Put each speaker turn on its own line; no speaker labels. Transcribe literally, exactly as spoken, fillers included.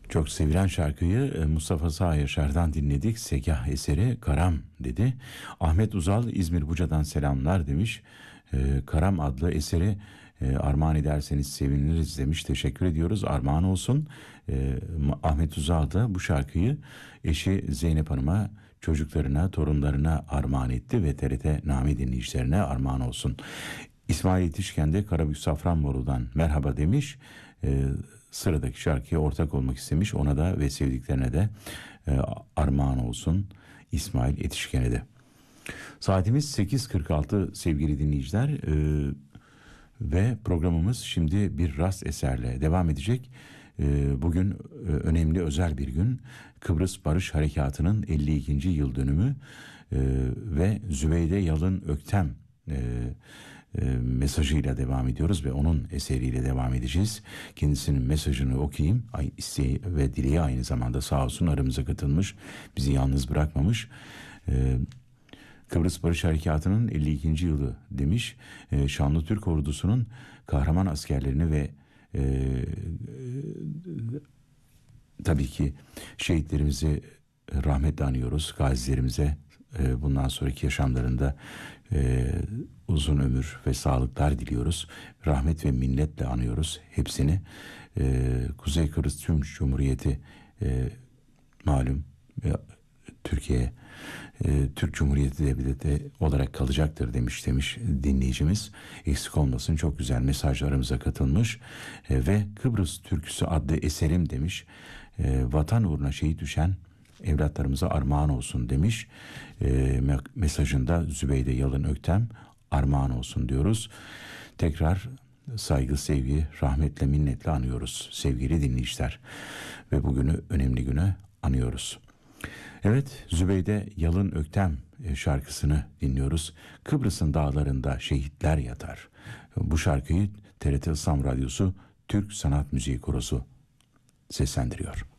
Çok sevilen şarkıyı Mustafa Sağ Yaşar'dan dinledik. Segah eseri Karam dedi. Ahmet Uzal İzmir Buca'dan selamlar demiş. Ee, Karam adlı eseri e, armağan ederseniz seviniriz demiş. Teşekkür ediyoruz. Armağan olsun. Ee, Ahmet Uzal da bu şarkıyı eşi Zeynep Hanım'a, çocuklarına, torunlarına armağan etti ve T R T Nami dinleyicilerine armağan olsun. İsmail Yetişken de Karabük Safranbolu'dan merhaba demiş. Ee, sıradaki şarkıya ortak olmak istemiş. Ona da ve sevdiklerine de e, armağan olsun İsmail Yetişken'e de. Saatimiz sekiz kırk altı sevgili dinleyiciler. Ee, ve programımız şimdi bir rast eserle devam edecek. Ee, bugün e, önemli özel bir gün. Kıbrıs Barış Harekatı'nın elli ikinci yıl dönümü e, ve Zübeyde Yalın Öktem e, e, mesajıyla devam ediyoruz ve onun eseriyle devam edeceğiz. Kendisinin mesajını okuyayım. Ay, isteği ve dileği aynı zamanda sağ olsun aramıza katılmış. Bizi yalnız bırakmamış. E, Kıbrıs Barış Harekatı'nın elli ikinci yılı demiş. E, Şanlı Türk ordusunun kahraman askerlerini ve e, e, tabii ki şehitlerimizi rahmetle anıyoruz. Gazilerimize e, bundan sonraki yaşamlarında e, uzun ömür ve sağlıklar diliyoruz. Rahmet ve minnetle anıyoruz hepsini. E, Kuzey Kıbrıs Tüm Cumhuriyeti e, malum e, Türkiye e, Türk Cumhuriyeti Devleti olarak kalacaktır demiş demiş dinleyicimiz. Eksik olmasın, çok güzel mesajlarımıza katılmış e, ve Kıbrıs Türküsü adlı eserim demiş. E, vatan uğruna şehit düşen evlatlarımıza armağan olsun demiş. E, mesajında Zübeyde Yalın Öktem armağan olsun diyoruz. Tekrar saygı, sevgi, rahmetle, minnetle anıyoruz sevgili dinleyiciler. Ve bugünü, önemli güne anıyoruz. Evet, Zübeyde Yalın Öktem şarkısını dinliyoruz. Kıbrıs'ın dağlarında şehitler yatar. Bu şarkıyı T R T İslam Radyosu Türk Sanat Müziği Korosu seslendiriyor.